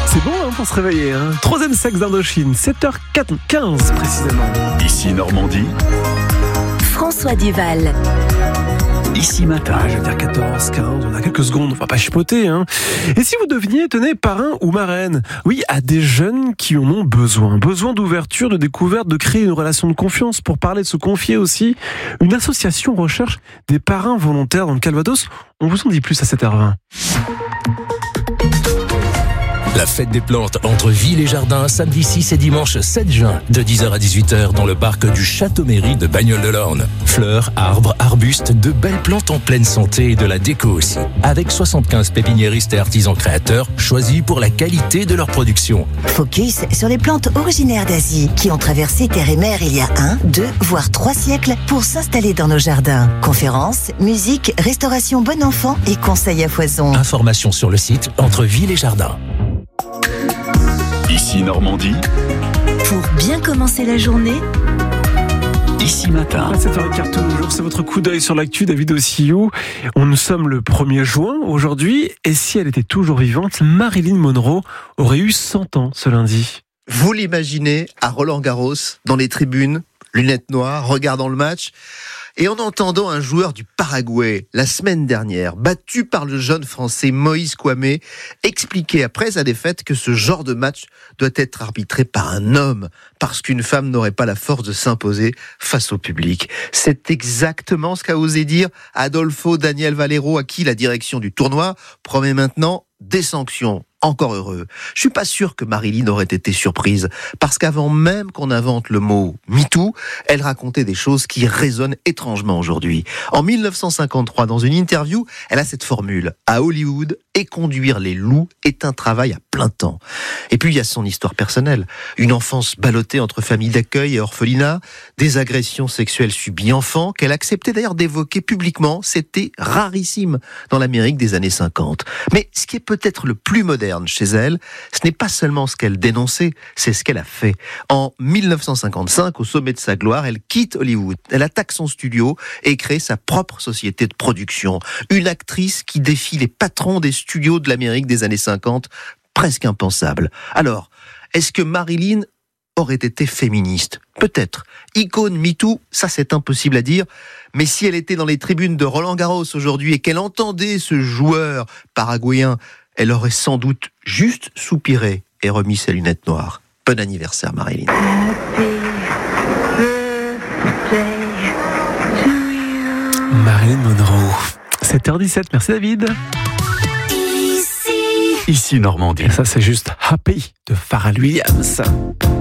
C'est bon pour se réveiller. Troisième sexe d'Indochine, 7h15 précisément. Ici Normandie. François Duval. Ici Matin. Je vais dire 14, 15, on a quelques secondes, on va pas chipoter. Et si vous deveniez, tenez, parrain ou marraine, oui, à des jeunes qui en ont besoin d'ouverture, de découverte, de créer une relation de confiance, pour parler de se confier aussi, une association recherche des parrains volontaires dans le Calvados. On vous en dit plus à 7h20. La fête des plantes entre Ville et Jardin, samedi 6 et dimanche 7 juin, de 10h à 18h dans le parc du Château-Mairie de Bagnoles-de-l'Orne. Fleurs, arbres, arbustes, de belles plantes en pleine santé et de la déco aussi. Avec 75 pépiniéristes et artisans créateurs choisis pour la qualité de leur production. Focus sur les plantes originaires d'Asie qui ont traversé terre et mer il y a 1, 2, voire 3 siècles pour s'installer dans nos jardins. Conférences, musique, restauration bon enfant et conseils à foison. Informations sur le site Entre Ville et Jardin. Ici Normandie. Pour bien commencer la journée, Ici Matin. 7h15 tous les jours, c'est votre coup d'œil sur l'actu, David Ossillou. Nous sommes le 1er juin aujourd'hui, et si elle était toujours vivante, Marilyn Monroe aurait eu 100 ans ce lundi. Vous l'imaginez à Roland-Garros, dans les tribunes, lunettes noires, regardant le match, et en entendant un joueur du Paraguay, la semaine dernière, battu par le jeune Français Moïse Kouamé, expliquer après sa défaite que ce genre de match doit être arbitré par un homme, parce qu'une femme n'aurait pas la force de s'imposer face au public. C'est exactement ce qu'a osé dire Adolfo Daniel Valero, à qui la direction du tournoi promet maintenant des sanctions. Encore heureux. Je suis pas sûr que Marilyn aurait été surprise, parce qu'avant même qu'on invente le mot MeToo, elle racontait des choses qui résonnent étrangement aujourd'hui. En 1953, dans une interview, elle a cette formule: à Hollywood, éconduire les loups est un travail à plein temps. Et puis il y a son histoire personnelle, une enfance ballottée entre famille d'accueil et orphelinat, des agressions sexuelles subies enfant, qu'elle acceptait d'ailleurs d'évoquer publiquement. C'était rarissime dans l'Amérique des années 50. Mais ce qui est peut-être le plus moderne chez elle, ce n'est pas seulement ce qu'elle dénonçait, c'est ce qu'elle a fait. En 1955, au sommet de sa gloire, elle quitte Hollywood. Elle attaque son studio et crée sa propre société de production. Une actrice qui défie les patrons des studios de l'Amérique des années 50, presque impensable. Alors, est-ce que Marilyn aurait été féministe? Peut-être. Icône MeToo, ça c'est impossible à dire. Mais si elle était dans les tribunes de Roland-Garros aujourd'hui et qu'elle entendait ce joueur paraguayen, elle aurait sans doute juste soupiré et remis ses lunettes noires. Bon anniversaire, Marilyn. Marilyn Monroe. 7h17, merci David. Ici Normandie. Et ça c'est juste Happy de Pharrell Williams.